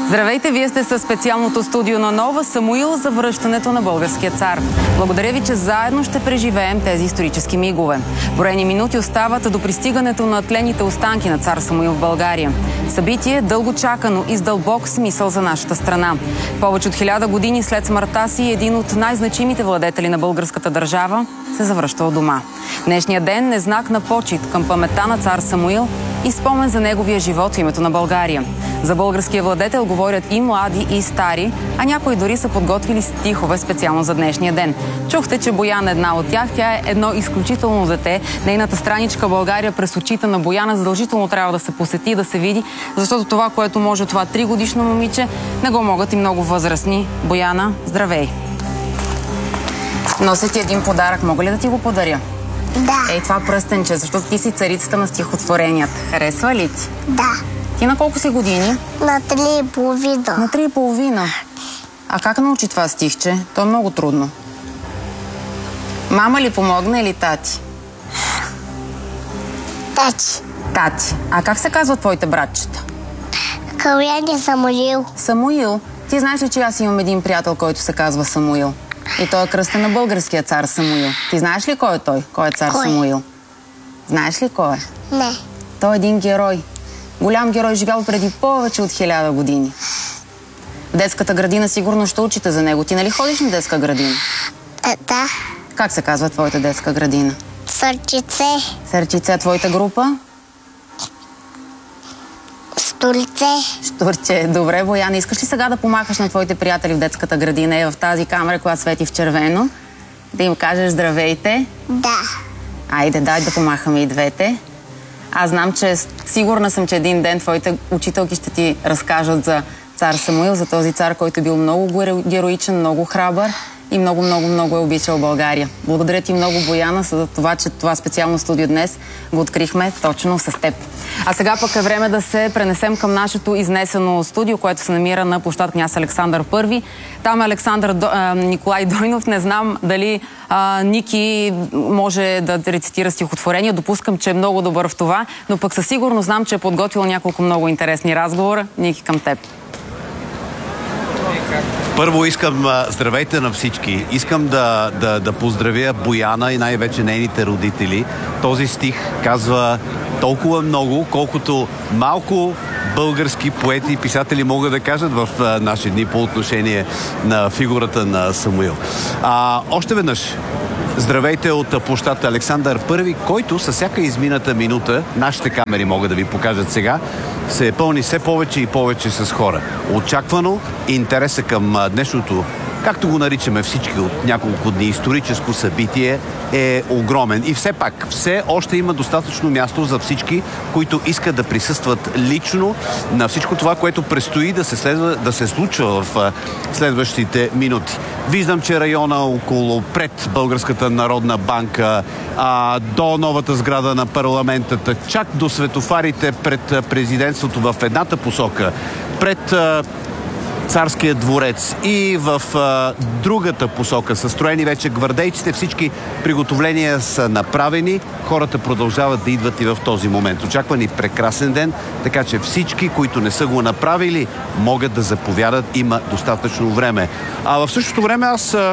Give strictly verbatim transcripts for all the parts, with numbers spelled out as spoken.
Здравейте, вие сте със специалното студио на Нова Самуил за връщането на българския цар. Благодаря ви, че заедно ще преживеем тези исторически мигове. Броени минути остават до пристигането на тлените останки на цар Самуил в България. Събитие дълго чакано и с дълбок смисъл за нашата страна. Повече от хиляда години след смъртта си един от най-значимите владетели на българската държава се завръща от дома. Днешният ден е знак на почит към паметта на цар Самуил и спомен за неговия живот в името на България. За българския владетел говорят и млади, и стари, а някои дори са подготвили стихове специално за днешния ден. Чухте, че Бояна е една от тях. Тя е едно изключително дете. Нейната страничка България през очите на Бояна задължително трябва да се посети, да се види, защото това, което може това тригодишно момиче, не го могат и много възрастни. Бояна, здравей! Нося ти един подарък. Мога ли да ти го подаря? Да. Ей, това пръстенче, защото ти си царицата на стихотворенията. Харесва ли ти? Да. Ти на колко си години? На три и половина. На три и половина. А как научи това стихче? То е много трудно. Мама ли помогна или тати? Тати. Тати. А как се казват твоите братчета? Калян и Самуил. Самуил. Ти знаеш ли, че аз имам един приятел, който се казва Самуил? И той е кръстен на българския цар Самуил. Ти знаеш ли кой е той? Кой е цар Кой? Самуил? Знаеш ли кой е? Не. Той е един герой. Голям герой, живял преди повече от хиляда години. В детската градина сигурно ще учите за него. Ти нали ходиш на детска градина? Е, да. Как се казва твоята детска градина? Сърчице. Сърчице, твоята група? Столице. Штурче. Добре, Бояна, искаш ли сега да помахаш на твоите приятели в детската градина? Е в тази камера, която свети в червено. Да им кажеш здравейте. Да. Айде, дай да помахаме и двете. Аз знам, че сигурна съм, че един ден твоите учителки ще ти разкажат за цар Самуил, за този цар, който е бил много героичен, много храбър и много, много, много е обичал България. Благодаря ти много, Бояна, за това, че това специално студио днес го открихме точно с теб. А сега пък е време да се пренесем към нашето изнесено студио, което се намира на площад Княз Александър Първи. Там е Александър До... а, Николай Дойнов. Не знам дали а, Ники може да рецитира стихотворение. Допускам, че е много добър в това, но пък със сигурност знам, че е подготвил няколко много интересни разговора. Ники, към теб. Първо искам здравейте на всички. Искам да, да, да поздравя Бояна и най-вече нейните родители. Този стих казва толкова много, колкото малко български поети и писатели могат да кажат в а, наши дни по отношение на фигурата на Самуил. А, още веднъж здравейте от площад Александър Първи, който със всяка измината минута, нашите камери могат да ви покажат сега, се пълни все повече и повече с хора. Очаквано интереса към днешното, както го наричаме всички от няколко дни, историческо събитие е огромен. И все пак, все още има достатъчно място за всички, които искат да присъстват лично на всичко това, което предстои да се, следва, да се случва в следващите минути. Виждам, че района около пред Българската народна банка, а, до новата сграда на парламентата, чак до светофарите пред президентството в едната посока, пред а, Царския дворец и в а, другата посока са строени вече гвардейците. Всички приготовления са направени. Хората продължават да идват и в този момент. Очаква ни прекрасен ден, така че всички, които не са го направили, могат да заповядат. Има достатъчно време. А в същото време аз а,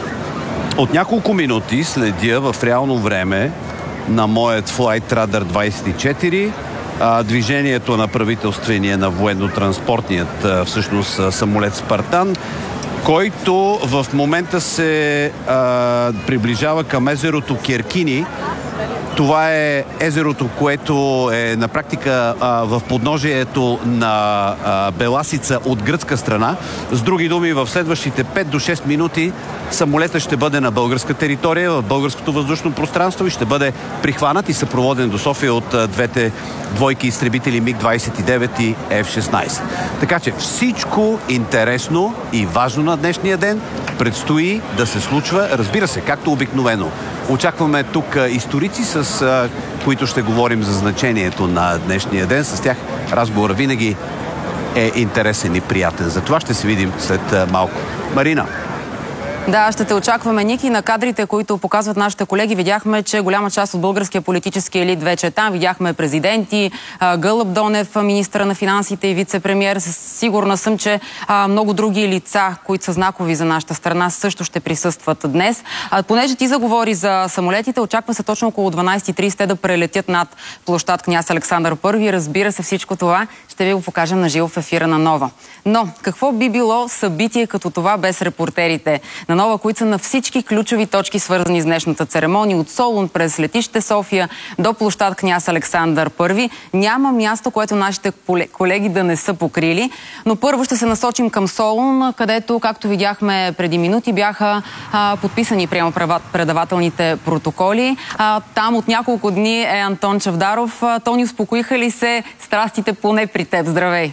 от няколко минути следя в реално време на моят Flight Radar двайсет и четири движението на правителствения, на военно-транспортният всъщност самолет Спартан, който в момента се а, приближава към езерото Керкини. Това е езерото, което е на практика а, в подножието на а, Беласица от гръцка страна. С други думи, в следващите пет до шест минути самолетът ще бъде на българска територия, в българското въздушно пространство и ще бъде прихванат и съпроводен до София от а, двете двойки изтребители Миг двайсет и девет и Еф шестнайсет. Така че всичко интересно и важно на днешния ден предстои да се случва, разбира се, както обикновено. Очакваме тук историци, с а, които ще говорим за значението на днешния ден. С тях разговор винаги е интересен и приятен. За това ще се видим след а, малко. Марина. Да, ще те очакваме, Ники. На кадрите, които показват нашите колеги, видяхме, че голяма част от българския политически елит вече е там. Видяхме президенти, Гълъб Донев, министъра на финансите и вице-премиер. Сигурна съм, че много други лица, които са знакови за нашата страна, също ще присъстват днес. Понеже ти заговори за самолетите, очаква се точно около дванадесет и тридесет да прелетят над площад Княз Александър Първи. Разбира се, всичко това ще ви го покажем на живо в ефира на Нова. Но какво би било събитие като това без репортерите на Нова, които са на всички ключови точки, свързани с днешната церемония, от Солун през летище София до площад Княз Александър Първи. Няма място, което нашите колеги да не са покрили. Но първо ще се насочим към Солун, където, както видяхме преди минути, бяха а, подписани приемо-предавателните протоколи. А, там от няколко дни е Антон Чавдаров. А, Тони, успокоиха ли се страстите поне при теб? Здравей!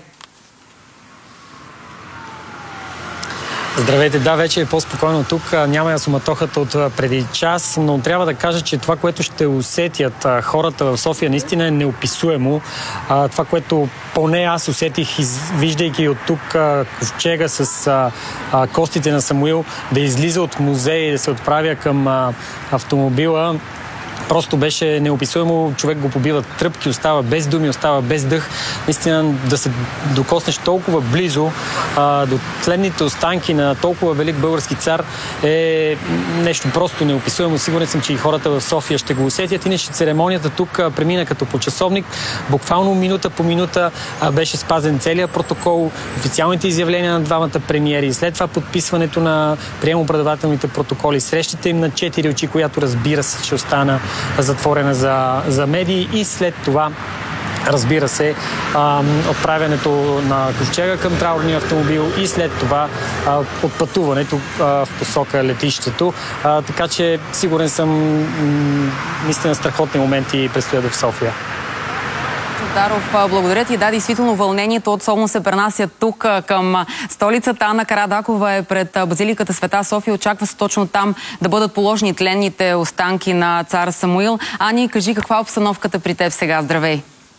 Здравейте, да, вече е по-спокойно тук. Няма я суматохата от преди час, но трябва да кажа, че това, което ще усетят хората в София, наистина е неописуемо. Това, което поне аз усетих, виждайки от тук ковчега с костите на Самуил, да излиза от музея и да се отправя към автомобила, просто беше неописуемо. Човек го побива тръпки, остава без думи, остава без дъх. Наистина да се докоснеш толкова близо а, до тленните останки на толкова велик български цар е нещо просто неописуемо. Сигурен съм, че и хората в София ще го усетят. Иначе церемонията тук а, премина като по часовник. Буквално минута по минута а, беше спазен целият протокол, официалните изявления на двамата премиери, след това подписването на приемо-предавателните протоколи, срещите им на четири очи, която разбира се, че остана затворена за, за медии, и след това, разбира се, а, отправянето на ковчега към траурния автомобил и след това а, отпътуването а, в посока летището. А, така че сигурен съм, м- наистина страхотни моменти предстоят в София. Даров, благодаря ти. Да, действително вълнението от Солун се пренася тук към столицата. Ана Карадакова е пред базиликата Света София. Очаква се точно там да бъдат положени тленните останки на цар Самуил. Ани, кажи каква е обстановката при теб сега? Здравей!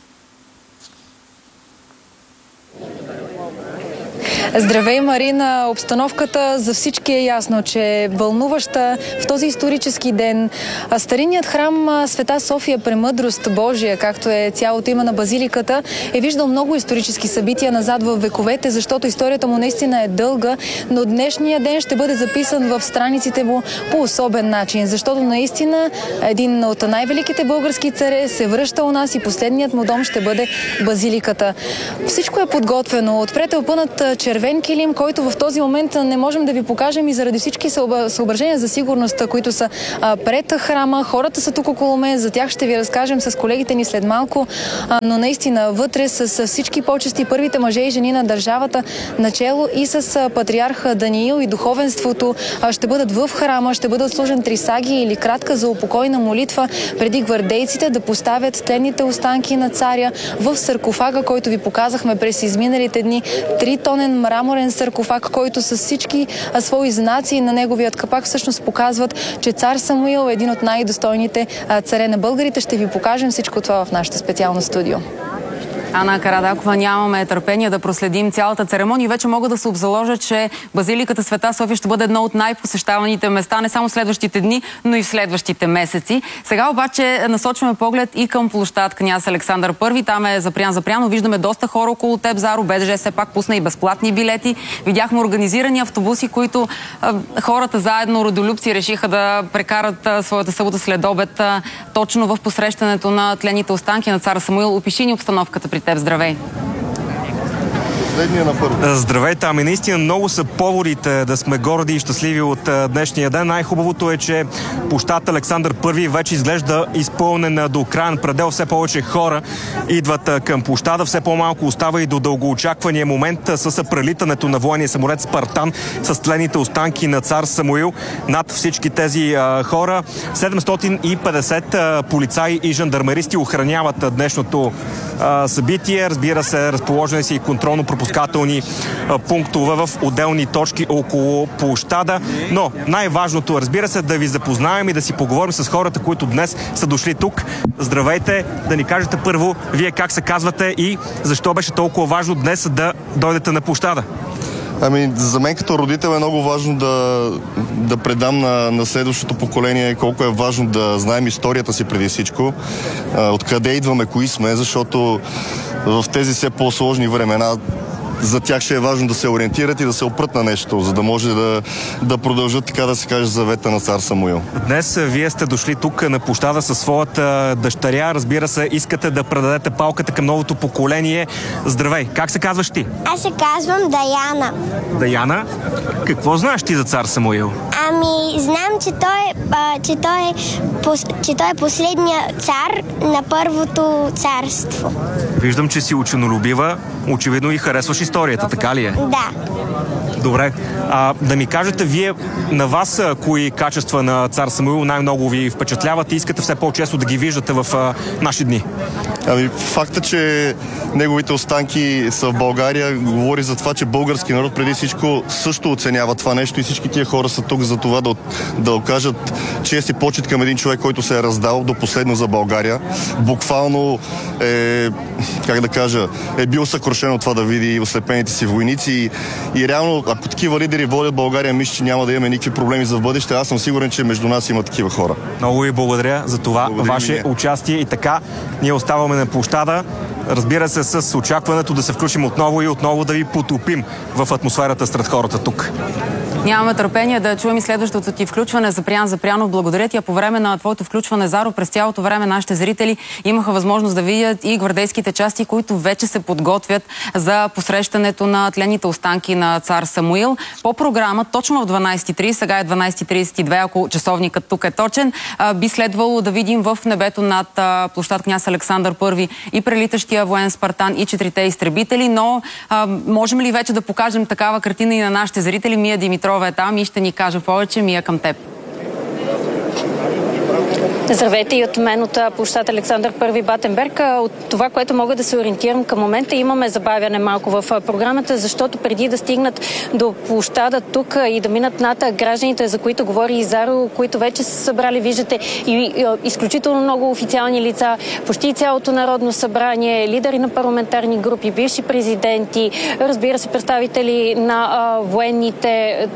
Здравей, Марина! Обстановката за всички е ясно, че е вълнуваща в този исторически ден. Старинният храм Света София, Премъдрост Божия, както е цялото име на базиликата, е виждал много исторически събития назад в вековете, защото историята му наистина е дълга, но днешния ден ще бъде записан в страниците му по особен начин, защото наистина един от най-великите български царе се връща у нас и последният му дом ще бъде базиликата. Всичко е подготвено. Отпред е опънат червен килим, който в този момент не можем да ви покажем и заради всички съображения за сигурност, които са пред храма. Хората са тук около мен, за тях ще ви разкажем с колегите ни след малко, но наистина вътре с всички почести, първите мъже и жени на държавата начело и с патриарх Даниил и духовенството ще бъдат в храма, ще бъдат служен трисаги или кратка за упокойна молитва преди гвардейците да поставят тленните останки на царя в саркофага, който ви показахме през изминалите дни. Тритонен мраморен саркофаг, който с всички а, свои знаци на неговият капак всъщност показват, че цар Самуил е един от най-достойните а, царе на българите. Ще ви покажем всичко това в нашето специално студио. Ана Карадакова, нямаме търпение да проследим цялата церемония. Вече мога да се обзаложа, че базиликата Света София ще бъде едно от най-посещаваните места не само следващите дни, но и в следващите месеци. Сега обаче насочваме поглед и към площад Княз Александър Първи. Там е Запрян Запрянов. Виждаме доста хора около теб, Заро. БДЖ все пак пусна и безплатни билети. Видяхме организирани автобуси, които а, хората заедно, родолюбци, решиха да прекарат а, своята събота след обед а, точно в посрещането на тленните останки на цар Самуил. Опиши ни обстановката при теб. Здравей! Здравейте, ами наистина много са поводите да сме горди и щастливи от днешния ден. Най-хубавото е, че площад Александър Първи вече изглежда изпълнена до краен предел. Все повече хора идват към площада, все по-малко остава и до дългоочаквания момент с прелитането на военния самолет Спартан с тлените останки на цар Самуил. Над всички тези а, хора седемстотин и петдесет а, полицаи и жандармеристи охраняват днешното а, събитие. Разбира се, разположени си и контролно-пропускателни пунктове в отделни точки около площада. Но най-важното, разбира се, да ви запознаем и да си поговорим с хората, които днес са дошли тук. Здравейте, да ни кажете първо вие как се казвате и защо беше толкова важно днес да дойдете на площада. Ами, за мен като родител е много важно да, да предам на, на следващото поколение колко е важно да знаем историята си преди всичко, откъде идваме, кои сме, защото в тези все по-сложни времена за тях ще е важно да се ориентират и да се опрат на нещо, за да може да, да продължат, така да се каже, завета на цар Самуил. Днес вие сте дошли тук на площада със своята дъщеря. Разбира се, искате да предадете палката към новото поколение. Здравей! Как се казваш ти? Аз се казвам Даяна. Даяна? Какво знаеш ти за цар Самуил? Ами, знам, че той, а, че той, е, пос, че той е последният цар на първото царство. Виждам, че си ученолюбива. Очевидно и харесваш историята, така ли е? Да. Добре. А, да ми кажете, вие на вас кои качества на цар Самуил най-много ви впечатляват и искате все по-често да ги виждате в а, наши дни? Ами, факта, че неговите останки са в България, говори за това, че български народ преди всичко също оценява това нещо и всички тия хора са тук за това да, да окажат чест и почет към един човек, който се е раздал до последно за България. Буквално е, как да кажа, е бил съкрушен от това да види ослепените си войници и, и реално, ако такива лидери водят България, мисля, че няма да имаме никакви проблеми за в бъдеще. Аз съм сигурен, че между нас има такива хора. Много ви благодаря за това благодаря ваше участие и така ние оставаме на площада. Разбира се, с очакването да се включим отново и отново да ви потопим в атмосферата сред хората тук. Нямаме търпение да чуем и следващото ти включване. Запрян Запрянов, благодаря ти. А по време на твоето включване, Заро, през цялото време нашите зрители имаха възможност да видят и гвардейските части, които вече се подготвят за посрещането на тленните останки на цар Самуил. По програма, точно в дванайсет и трийсет, сега е дванайсет и трийсет и две, ако часовникът тук е точен, би следвало да видим в небето над площад Княз Александър Първи и прелитащия воен Спартан и четирите изтребители, но а, можем ли вече да покажем такава картина и на нашите зрители? Мия Димитрова е там и ще ни каже повече. Мия, към теб. Здравейте и от мен от площад Александър Първи Батенберг. От това, което мога да се ориентирам към момента, имаме забавяне малко в програмата, защото преди да стигнат до площада тук и да минат над гражданите, за които говори и Заро, които вече са събрали, виждате, и изключително много официални лица, почти цялото Народно събрание, лидери на парламентарни групи, бивши президенти, разбира се, представители на а, военните.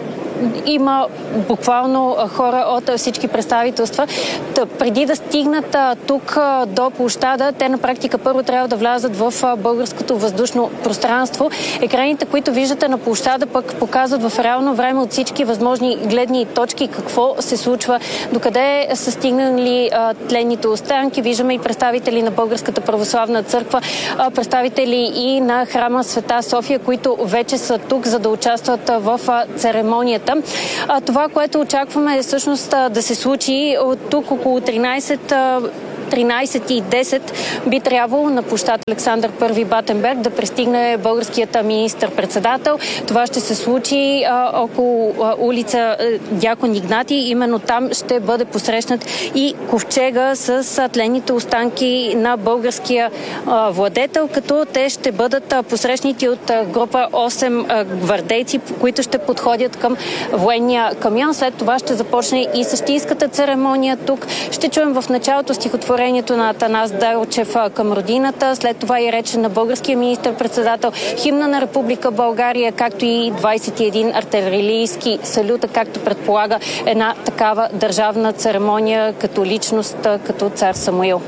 Има буквално хора от всички представителства. Та, преди да стигнат а, тук а, до площада, те на практика първо трябва да влязат в а, българското въздушно пространство. Екраните, които виждате на площада, пък показват в реално време от всички възможни гледни точки какво се случва, докъде са стигнали а, тленните останки. Виждаме и представители на Българската православна църква, а, представители и на храма Света София, които вече са тук, за да участват а, в а, церемонията. А, това, което очакваме е всъщност да се случи от тук около тринайсет тринайсет и десет би трябвало на площад Александър Първи Батенберг да пристигне българският министър-председател. Това ще се случи а, около а, улица а, Дякон Игнати. Именно там ще бъде посрещнат и ковчега с а, тленните останки на българския а, владетел, като те ще бъдат а, посрещнати от а, група осем а, гвардейци, които ще подходят към военния камион. След това ще започне и същинската церемония тук. Ще чуем в началото стихотворението на Атанас Дарочев към родината, след това и рече на българския министър-председател, химна на Република България, както и двайсет и един артилерийски салюта, както предполага една такава държавна церемония като личност, като цар Самуил.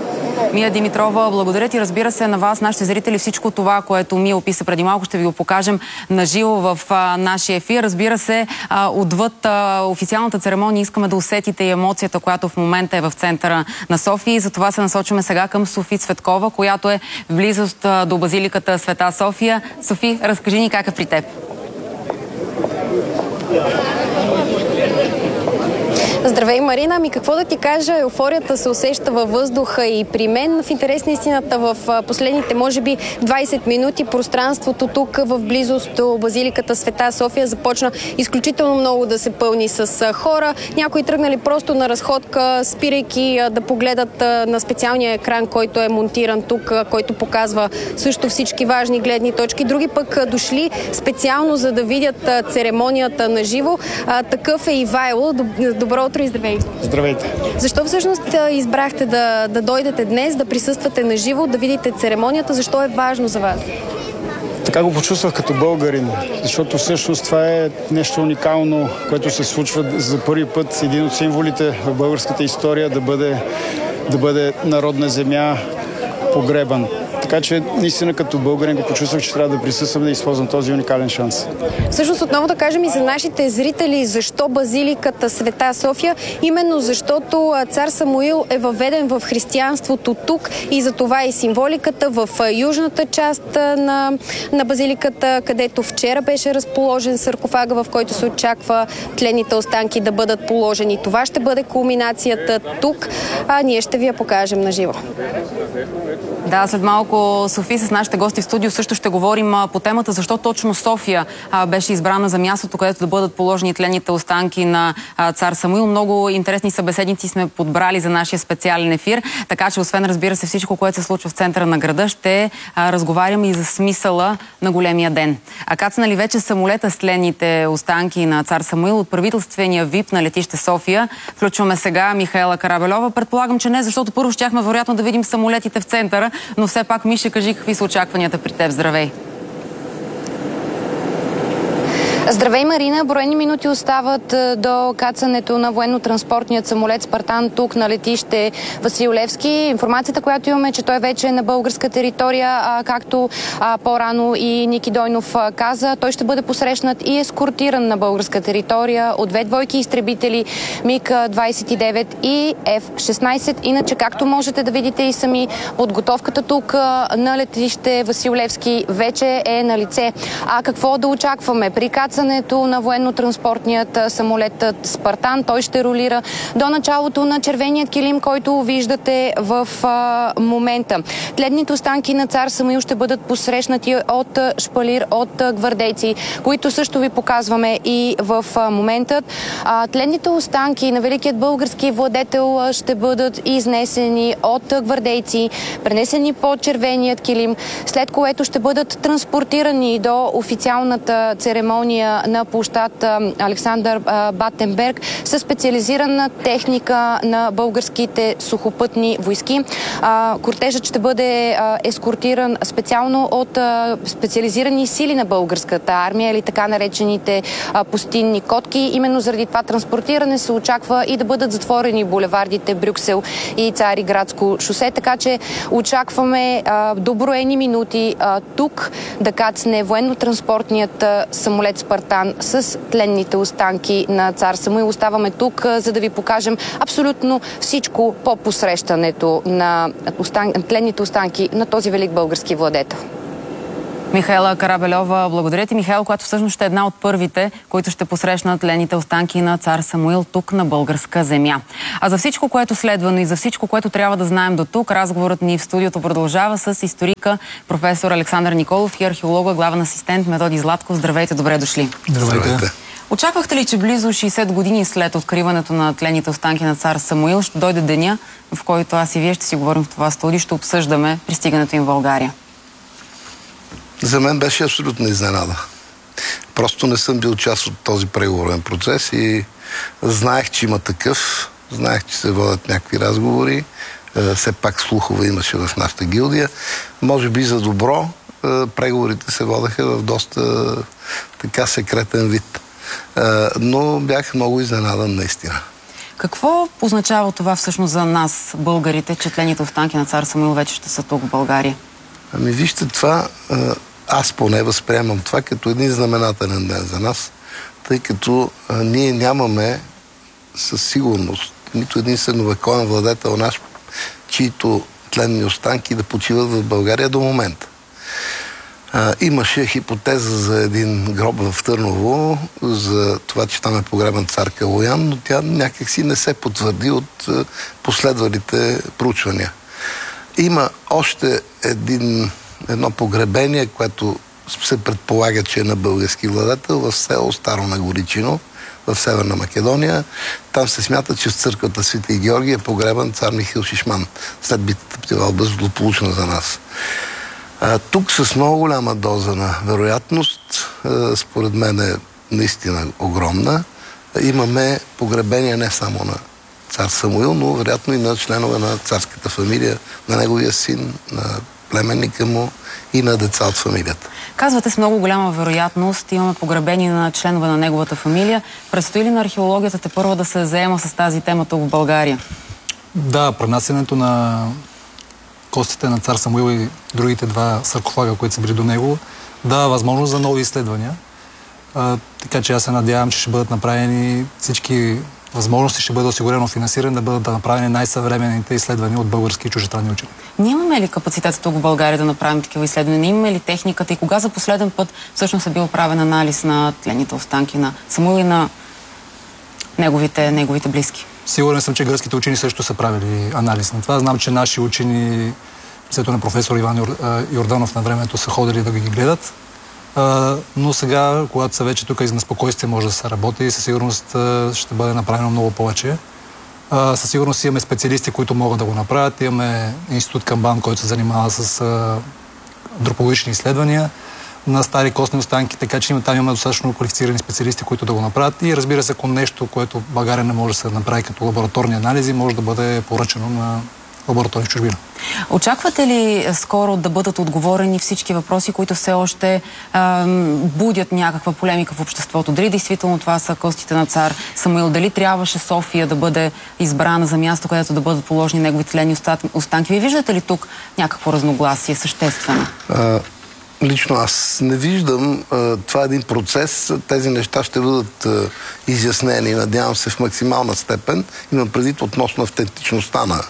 Мия Димитрова, благодаря ти. Разбира се, на вас, нашите зрители, всичко това, което Мия описа преди малко, ще ви го покажем на живо в а, нашия ефир. Разбира се, а, отвъд а, официалната церемония искаме да усетите и емоцията, която в момента е в центъра на София. И затова се насочваме сега към Софи Цветкова, която е в близост а, до базиликата Света София. Софи, разкажи ни как е при теб. Здравей, Марина. Ами какво да ти кажа, еуфорията се усеща във въздуха и при мен. В интерес на истината, в последните, може би, двайсет минути пространството тук в близост до базиликата Света София започна изключително много да се пълни с хора. Някои тръгнали просто на разходка, спирайки да погледат на специалния екран, който е монтиран тук, който показва също всички важни гледни точки. Други пък дошли специално, за да видят церемонията на живо. Такъв е Ивайло. Добро утро и здравей! Здравейте! Защо всъщност избрахте да, да дойдете днес, да присъствате на живо, да видите церемонията? Защо е важно за вас? така го почувствах като българин, защото всъщност това е нещо уникално, което се случва за първи път. Един от символите в българската история да бъде, да бъде народна земя погребан. Така че наистина като българин го почувствах, че трябва да присъствам да използвам този уникален шанс. Всъщност отново да кажем и за нашите зрители защо базиликата Света София. Именно защото цар Самуил е въведен в християнството тук и за това и символиката в южната част на, на базиликата, където вчера беше разположен саркофага, в който се очаква тленните останки да бъдат положени. Това ще бъде кулминацията тук, а ние ще ви я покажем на живо. Да, след малко, Софи, с нашите гости в студио също ще говорим по темата защо точно София а, беше избрана за мястото, където да бъдат положени тленните останки на а, цар Самуил. Много интересни събеседници сме подбрали за нашия специален ефир, така че освен, разбира се, всичко, което се случва в центъра на града, ще а, разговаряме и за смисъла на големия ден. А кацнали вече самолета с тленните останки на цар Самуил от правителствения вип на летище София. Включваме сега Михаела Карабельова. Предполагам, че не, защото първо щяхме вероятно да видим самолетите в центъра, но все пак, Миша, кажи какви са очакванията при теб. Здравей! Здравей, Марина! Броени минути остават до кацането на военно-транспортният самолет Спартан тук на летище Васил Левски. Информацията, която имаме, че той вече е на българска територия, а, както а, по-рано и Ники Дойнов а, каза. Той ще бъде посрещнат и ескортиран на българска територия от две двойки изтребители Миг двадесет и девет и Еф шестнадесет. Иначе, както можете да видите и сами, подготовката тук а, на летище Васил Левски вече е на лице. А какво да очакваме? При кацането на военно-транспортният самолет Спартан. Той ще ролира до началото на червеният килим, който виждате в а, момента. Тленните останки на цар Самуил ще бъдат посрещнати от шпалир, от гвардейци, които също ви показваме и в а, момента. А, тленните останки на великият български владетел ще бъдат изнесени от гвардейци, пренесени по червеният килим, след което ще бъдат транспортирани до официалната церемония на площад Александър Батенберг със специализирана техника на българските сухопътни войски. Кортежът ще бъде ескортиран специално от специализирани сили на българската армия или така наречените пустинни котки. Именно заради това транспортиране се очаква и да бъдат затворени булевардите Брюксел и Цариградско шосе, така че очакваме до броени минути тук да кацне военно-транспортният самолет Спартан с тленните останки на цар Самуил. Оставаме тук, за да ви покажем абсолютно всичко по посрещането на остан... тленните останки на този велик български владетел. Михаела Карабельова, благодаря ти, Михаел, която всъщност ще е една от първите, които ще посрещнат тленните останки на цар Самуил тук на българска земя. А за всичко, което следва, но и за всичко, което трябва да знаем до тук, разговорът ни в студиото продължава с историка професор Александър Николов и археолога, главен асистент Методи Златков. Здравейте, добре дошли. Здравейте. Очаквахте ли, че близо шейсет години след откриването на тленните останки на цар Самуил ще дойде деня, в който аз и вие ще си говорим в това студио, ще обсъждаме пристигането им в България? За мен беше абсолютно изненада. Просто не съм бил част от този преговорен процес и знаех, че има такъв, знаех, че се водят някакви разговори, все пак слухове имаше в нашата гилдия. Може би за добро преговорите се водеха в доста така секретен вид. Но бях много изненадан наистина. Какво означава това всъщност за нас, българите, че тленните останки на цар Самуил вече ще са тук в България? Ами вижте, това, аз поне възприемам това като един знаменателен ден за нас, тъй като а, ние нямаме със сигурност нито един средновековен владетел наш, чието тленни останки да почиват в България до момента. А, имаше хипотеза за един гроб в Търново, за това, че там е погребан цар Калоян, но тя някакси не се потвърди от а, последвалите проучвания. Има още един, едно погребение, което се предполага, че е на български владетел в село Старо Нагоричино, в Северна Македония. Там се смята, че в църквата Свети Георги е погребан цар Михаил Шишман, след битката при Алба, злополучна за нас. А, тук с много голяма доза на вероятност, а, според мен е наистина огромна, имаме погребение не само на цар Самуил, но вероятно и на членове на царската фамилия, на неговия син, на племенника му и на деца от фамилията. Казвате, с много голяма вероятност имаме погребени на членове на неговата фамилия. Предстои ли на археологията те първа да се заема с тази тема тук в България? Да, пренасенето на костите на цар Самуил и другите два саркофага, които са били до него, дава възможност за нови изследвания. А, така че аз се надявам, че ще бъдат направени всички възможности, ще бъде осигурено финансиране да бъдат направени най-съвременните изследвания от български и чуждестранни учени. Ние имаме ли капацитет тук в България да направим такива изследвания? Имаме ли техниката и кога за последен път всъщност е бил правен анализ на тлените останки на Самуил и на неговите, неговите близки? Сигурен съм, че гръцките учени също са правили анализ на това. Знам, че наши учени, сето на професор Иван Йорданов на времето, са ходили да ги гледат. Но сега, когато са вече тук и на спокойствие може да се работи и със сигурност ще бъде направено много повече. Със сигурност имаме специалисти, които могат да го направят. Имаме институт Камбан, който се занимава с антропологични изследвания на стари костни останки, така че там имаме достатъчно квалифицирани специалисти, които да го направят. И разбира се, ако нещо, което в България не може да се направи като лабораторни анализи, може да бъде поръчано на лаборатории в чужбина. Очаквате ли скоро да бъдат отговорени всички въпроси, които все още а, будят някаква полемика в обществото? Дали действително това са костите на цар Самуил? Дали трябваше София да бъде избрана за място, където да бъдат положени негови тлени останки? Вие виждате ли тук някакво разногласие съществено? А, лично аз не виждам. А, това е един процес. Тези неща ще бъдат а, изяснени, надявам се, в максимална степен. Имам предвид относно автентичността на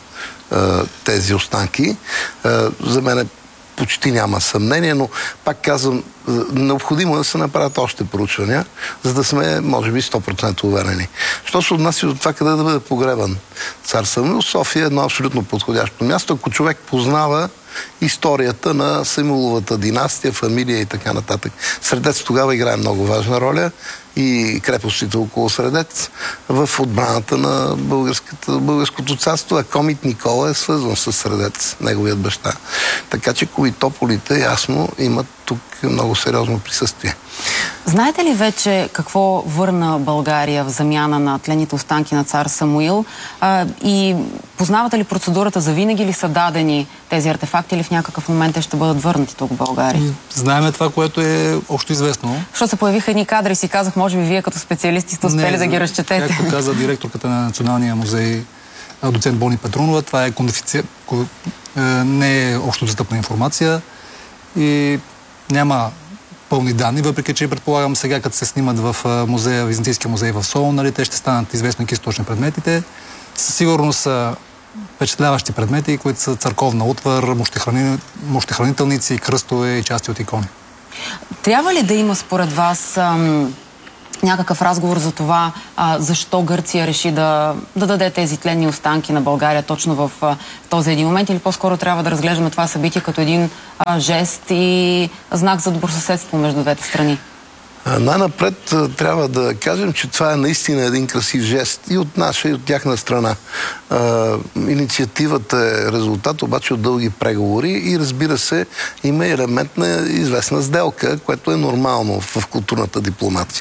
тези останки. За мен почти няма съмнение, но пак казвам, необходимо е да се направят още проучвания, за да сме, може би, сто процента уверени. Що се отнася до това къде да бъде погребан цар Самуил, София е едно абсолютно подходящо място, ако човек познава историята на Самуиловата династия, фамилия и така нататък. Средец тогава играе много важна роля и крепостите около Средец в отбраната на българското царство, а Комит Никола е свързан с Средец, неговият баща. Така че Ковитополите ясно имат тук много сериозно присъствие. Знаете ли вече какво върна България в замяна на тлените останки на цар Самуил? А, и познавате ли процедурата? За винаги ли са дадени тези артефакти или в някакъв момент те ще бъдат върнати тук в България? Знаеме това, което е общо известно. Защото се появиха едни кадри и си казах, може би вие като специалисти сте успели Не, да ги разчетете. Както каза директорката на Националния музей, доцент Бони Петрунова, това е кондифици... не е общо достъпна информация и няма пълни данни, въпреки че предполагам сега, като се снимат в музея, Византийския музей в Солун, нали, те ще станат известни източни предметите. Със сигурност са впечатляващи предмети, които са църковна утвар, мощехрани... мощехранителници, кръстове и части от икони. Трябва ли да има според вас ам, някакъв разговор за това, а, защо Гърция реши да, да даде тези тленни останки на България точно в а, този един момент, или по-скоро трябва да разглеждаме това събитие като един а, жест и знак за добросъседство между двете страни? Най-напред трябва да кажем, че това е наистина един красив жест и от наша, и от тяхна страна. А, инициативата е резултат обаче от дълги преговори и разбира се, има елемент на известна сделка, което е нормално в културната дипломация.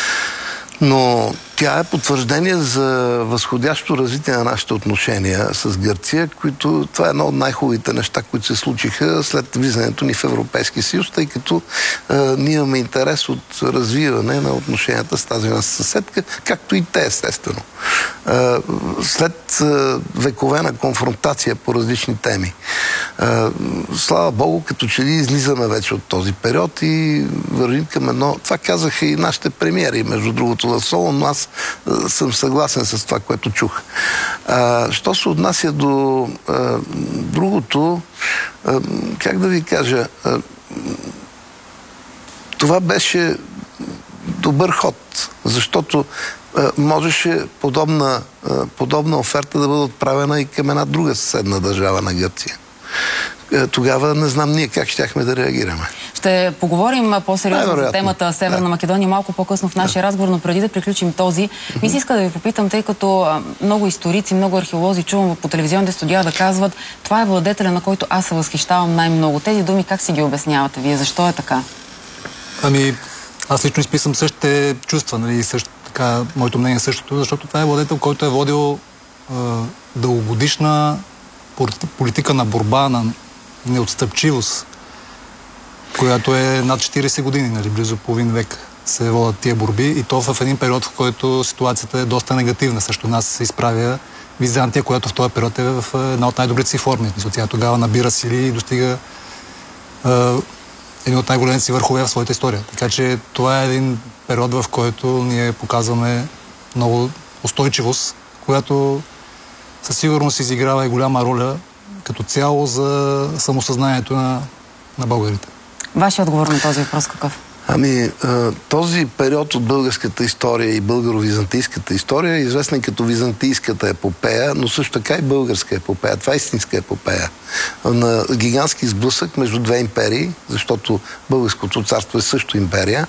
Но тя е потвърждение за възходящо развитие на нашите отношения с Гърция, които това е едно от най-хубавите неща, които се случиха след влизането ни в Европейския съюз, тъй като е, ние имаме интерес от развиване на отношенията с тази нас съседка, както и те, естествено. Е, след е, векове на конфронтация по различни теми. Е, слава Богу, като че ли излизаме вече от този период и вървим към едно... Това казаха и нашите премиери, между другото, в Солун, но аз съм съгласен с това, което чух. А, що се отнася до а, другото, а, как да ви кажа, а, това беше добър ход, защото а, можеше подобна, а, подобна оферта да бъде отправена и към една друга съседна държава на Гърция. Тогава не знам ние как щяхме да реагираме. Ще поговорим по-сериозно за темата Северна да. Македония малко по-късно в нашия да. разговор, но преди да приключим този, ми се иска да ви попитам, тъй като много историци, много археолози чувам по телевизионните студия да казват, това е владетеля, на който аз се възхищавам най-много. Тези думи как си ги обяснявате вие? Защо е така? Ами, аз лично изписам същите чувства, нали, също така, моето мнение е същото, защото това е владетел, който е водил е, дългогодишна политика на борба, на неотстъпчивост която е над четирийсет години, нали, близо половин век се водят тия борби и то в един период, в който ситуацията е доста негативна. Срещу нас се изправя Византия, която в този период е в една от най-добрите си форми. Тя тогава набира сили и достига е, един от най-големите си върхове в своята история. Така че това е един период, в който ние показваме много устойчивост, която със сигурност изиграва и голяма роля като цяло за самосъзнанието на, на българите. Вашия отговор на този въпрос какъв? Ами, този период от българската история и българо-византийската история е известен като византийската епопея, но също така и българска епопея. Това е истинска епопея. На гигантски сблъсък между две империи, защото българското царство е също империя,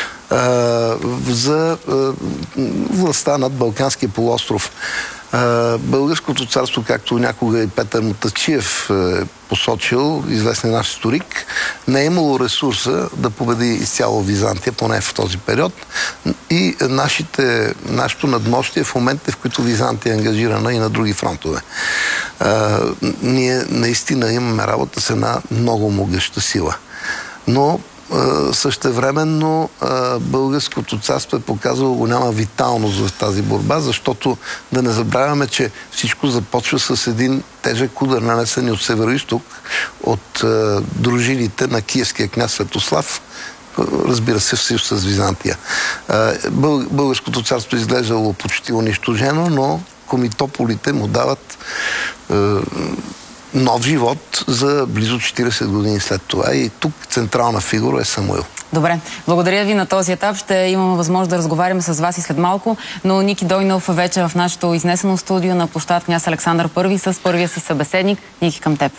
за властта над Балканския полуостров. Българското царство, както някога и Петър Мутафчиев е посочил, известен наш историк, не е имало ресурса да победи изцяло Византия, поне в този период. И нашите, нашето надмощие в момента, в които Византия е ангажирана и на други фронтове. А, ние наистина имаме работа с една много могъща сила. Но същевременно българското царство е показало голяма виталност в тази борба, защото да не забравяме, че всичко започва с един тежък удар, нанесен от северо-исток от дружините на киевския княз Светослав, разбира се, в съюз с Византия. Българското царство е изглеждало почти унищожено, но комитополите му дават нов живот за близо четирийсет години след това и тук централна фигура е Самуил. Добре, благодаря ви на този етап. Ще имаме възможност да разговаряме с вас и след малко, но Ники Дойнов вече в нашето изнесено студио на площад Княз Александър Първи с първия си събеседник. Ники, към теб.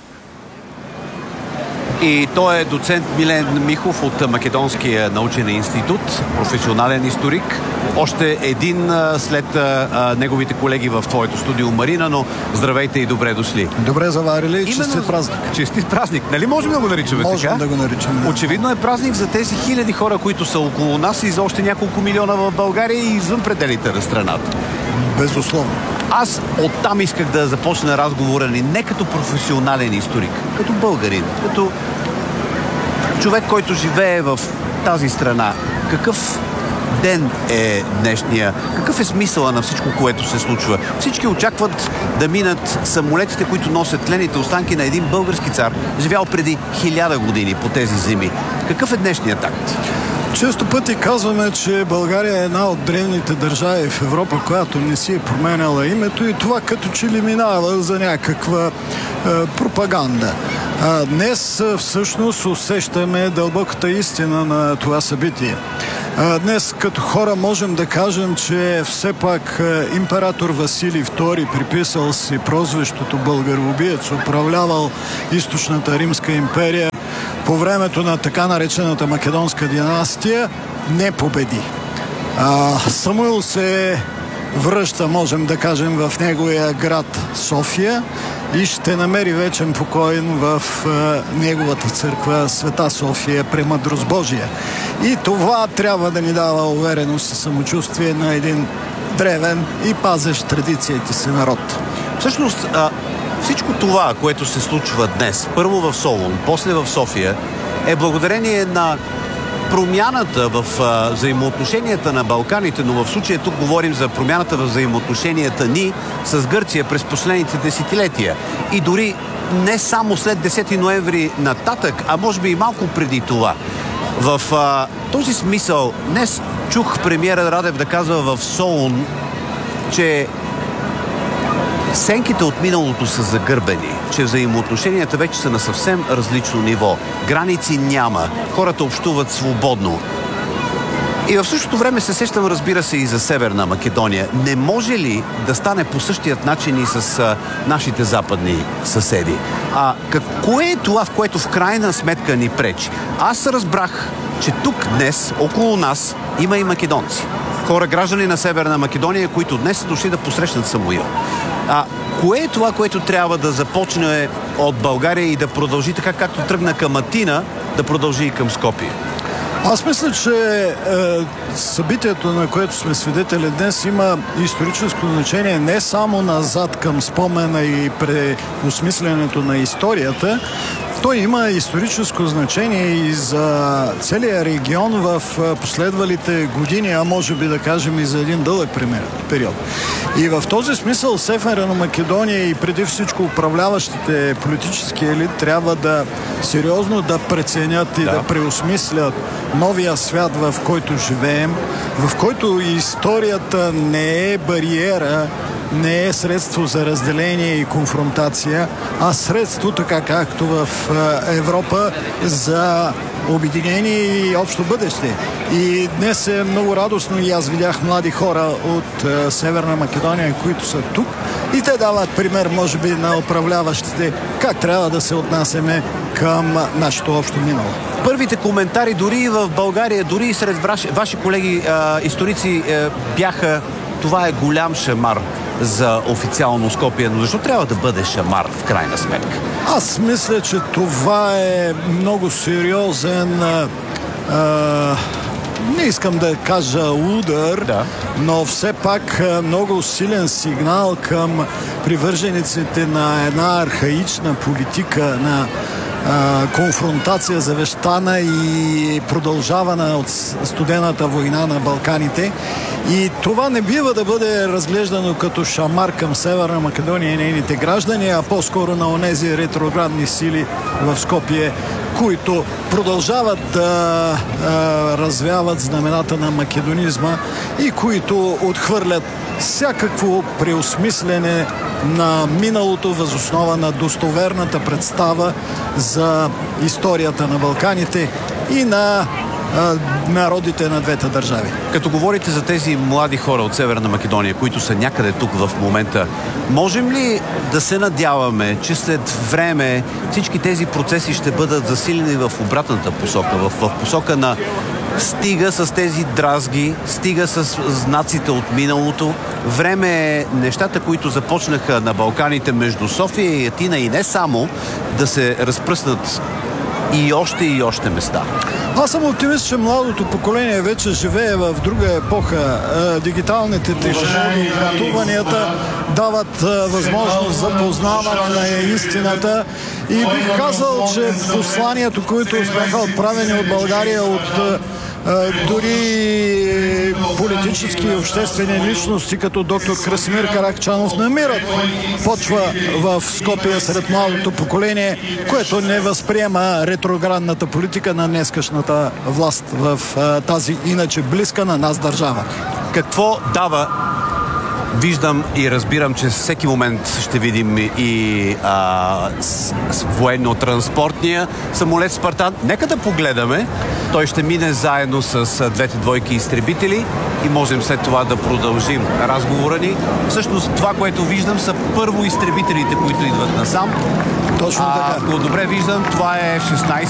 И той е доцент Милен Михов от Македонския научен институт, професионален историк. Още един след а, неговите колеги в твоето студио, Марина, но здравейте и добре дошли. Добре заварили и честит празник. Честит празник. Нали можем да го наричаме Можем така? да го наричаме. Очевидно е празник за тези хиляди хора, които са около нас и за още няколко милиона в България и извън пределите на страната. Безусловно. Аз оттам исках да започна разговора ни не като професионален историк, като българин, като човек, който живее в тази страна. Какъв ден е днешния? Какъв е смисъла на всичко, което се случва? Всички очакват да минат самолетите, които носят тлените останки на един български цар, живял преди хиляда години по тези земи. Какъв е днешният акт? Често пъти казваме, че България е една от древните държави в Европа, която не си е променяла името и това като че ли минава за някаква е, пропаганда. А днес всъщност усещаме дълбоката истина на това събитие. А, днес като хора можем да кажем, че все пак е, император Василий втори, приписал си прозвището българоубиец, управлявал източната Римска империя по времето на така наречената Македонска династия, не победи. А, Самуил се връща, можем да кажем, в неговия град София и ще намери вечен покой в а, неговата църква Света София, Премъдрост Божия. И това трябва да ни дава увереност и самочувствие на един древен и пазещ традициите си народ. Всъщност, а, всичко това, което се случва днес, първо в Солун, после в София, е благодарение на промяната в а, взаимоотношенията на Балканите, но в случая тук говорим за промяната в взаимоотношенията ни с Гърция през последните десетилетия. И дори не само след десети ноември нататък, а може би и малко преди това. В а, този смисъл днес чух премиера Радев да казва в Солун, че сенките от миналото са загърбени, че взаимоотношенията вече са на съвсем различно ниво. Граници няма, хората общуват свободно. И в същото време се сещам, разбира се, и за Северна Македония. Не може ли да стане по същият начин и с а, нашите западни съседи? А какво е това, в което в крайна сметка ни пречи? Аз разбрах, че тук днес, около нас, има и македонци. Хора, граждани на Северна Македония, които днес са дошли да посрещнат Самуил. А кое е това, което трябва да започне от България и да продължи така, както тръгна към Атина, да продължи и към Скопие? Аз мисля, че е, събитието, на което сме свидетели днес, има историческо значение не само назад към спомена и преосмисленето на историята, Той има историческо значение и за целия регион в последвалите години, а може би да кажем и за един дълъг период. И в този смисъл Северна Македония и преди всичко управляващите политически елит трябва да сериозно да преценят и да, да преосмислят новия свят, в който живеем, в който историята не е бариера, не е средство за разделение и конфронтация, а средство, така както в Европа, за обединение и общо бъдеще. И днес е много радостно и аз видях млади хора от Северна Македония, които са тук и те дават пример, може би, на управляващите как трябва да се отнасяме към нашето общо минало. Първите коментари дори и в България, дори и сред ваши, ваши колеги а, историци а, бяха: това е голям шамар за официално Скопие, но защо трябва да бъде шамар в крайна сметка? Аз мисля, че това е много сериозен, а, а, не искам да кажа удар, да. но все пак много силен сигнал към привържениците на една архаична политика на а, конфронтация, завещана и продължавана от студената война на Балканите. И това не бива да бъде разглеждано като шамар към Северна Македония и нейните граждани, а по-скоро на онези ретроградни сили в Скопие, които продължават да а, развяват знамената на македонизма и които отхвърлят всякакво преосмислене на миналото въз основа на достоверната представа за историята на Балканите и на народите на двете държави. Като говорите за тези млади хора от Северна Македония, които са някъде тук в момента, можем ли да се надяваме, че след време всички тези процеси ще бъдат засилени в обратната посока, в, в посока на стига с тези дразги, стига с знаците от миналото? Време е нещата, които започнаха на Балканите между София и Атина и не само, да се разпръснат и още и още места. Аз съм оптимист, че младото поколение вече живее в друга епоха. Дигиталните технологии, пътуванията дават възможност за познаване на истината и бих казал, че посланието, които бяха отправени от България, от дори политически и обществени личности, като доктор Красимир Каракчанов, намират почва в Скопие сред младото поколение, което не възприема ретроградната политика на днескашната власт в тази иначе близка на нас държава. Какво дава? Виждам и разбирам, че всеки момент ще видим и а, с, с военно-транспортния самолет Спартан. Нека да погледаме. Той ще мине заедно с двете двойки изтребители и можем след това да продължим разговора ни. Всъщност това, което виждам, са първо изтребителите, които идват насам. Точно така. Ако добре виждам, това е шестнайсети